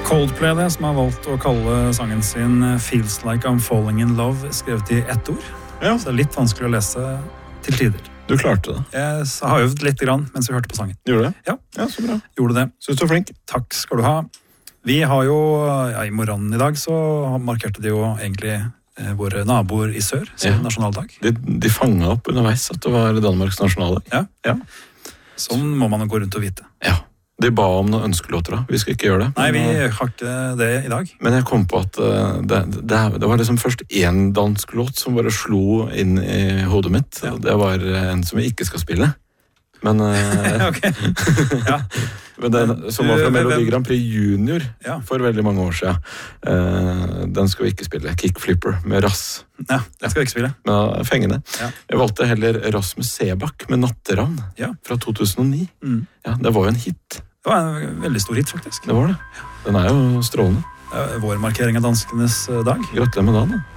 Coldplay det, som har valgt å kalle sangen sin Feels Like I'm Falling in Love, skrevet I ett ord. Ja. Så det litt vanskelig å lese til tider. Du klarte det. Jeg har øvd litt grann mens vi hørte på sangen. Gjorde det? Ja. Ja, så bra. Gjorde det. Synes du er flink? Takk skal du ha. Vi har jo, I morgenen I dag så markerte de jo egentlig våre naboer I sør som nasjonaldag. De fanget opp underveis at det var Danmarks nasjonaldag. Ja. Sånn må man jo gå rundt og vite. Ja. De ba om noen ønskelåter da. Vi skal ikke gjøre det. Nei, vi har ikke det I dag. Men jeg kom på at det var liksom først en dansk låt som bare slo inn I hodet mitt. Ja. Det var en som vi ikke skal spille. Men, okay. Ja. Men den, som var fra Melodi Grand Prix Junior for veldig mange år siden. Den skal vi ikke spille. Kickflipper med Rass. Ja, den skal vi ikke spille. Men fengende. Ja. Jeg valgte heller Rasmus Sebak med Natteravn fra 2009. Ja, det var jo en hit. Det var en veldig stor hit, faktisk. Det var det. Den jo strålende. Vår markering av danskenes dag. Gratulerer med dagen.